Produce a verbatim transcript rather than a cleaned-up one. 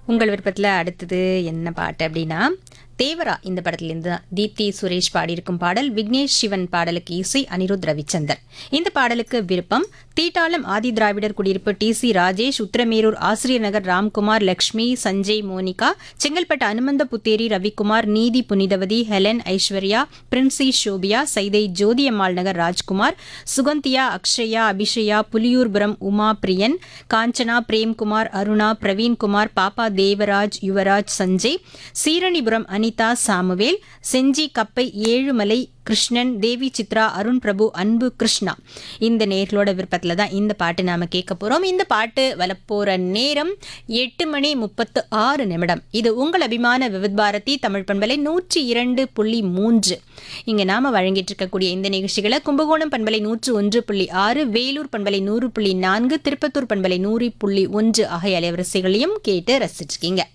உங்கள் விருப்பத்தில் அடுத்தது என்ன பாட்டு அப்படின்னா தேவரா இந்த படத்திலிருந்து தான் தீப்தி சுரேஷ் பாடியிருக்கும் பாடல். விக்னேஷ் சிவன் பாடலுக்கு இசை அனிருத் ரவிச்சந்தர். இந்த பாடலுக்கு விருப்பம் தீட்டாளம் ஆதி திராவிடர் குடியிருப்பு டி சி ராஜேஷ், உத்திரமேரூர் ஆசிரியர் நகர் ராம்குமார், லக்ஷ்மி, சஞ்சய், மோனிகா, செங்கல்பட்டு அனுமந்த புத்தேரி ரவிக்குமார், நீதி புனிதவதி, ஹெலன், ஐஸ்வர்யா, பிரின்சி ஷோபியா, சைதை ஜோதியம்மாள் நகர் ராஜ்குமார், சுகந்தியா, அக்ஷயா, அபிஷயா, புலியூர்புரம் உமா பிரியன், காஞ்சனா, பிரேம்குமார், அருணா, பிரவீன்குமார், பாப்பா தேவராஜ், யுவராஜ், சஞ்சய், சீரணிபுரம் அனிதா, சாமுவேல், செஞ்சி கப்பை, ஏழுமலை கிருஷ்ணன், தேவி சித்ரா, அருண் பிரபு, அன்பு கிருஷ்ணா. இந்த நேர்களோட விருப்பத்தில் தான் இந்த பாட்டு நாம கேட்க போறோம். இந்த பாட்டு வலப்போற நேரம் எட்டு மணி முப்பத்து ஆறு நிமிடம். இது உங்கள் அபிமான விவித் பாரதி தமிழ் பண்பலை நூற்றி இரண்டு புள்ளி மூன்று. இங்க நாம வழங்கிட்டு இருக்கக்கூடிய இந்த நிகழ்ச்சிகளை கும்பகோணம் பண்பலை நூற்று ஒன்று புள்ளி ஆறு, வேலூர் பண்பலை நூறு புள்ளி நான்கு, திருப்பத்தூர் பண்பலை நூறு புள்ளி ஒன்று ஆகிய அலைவரிசைகளையும் கேட்டு ரசிச்சிருக்கீங்க.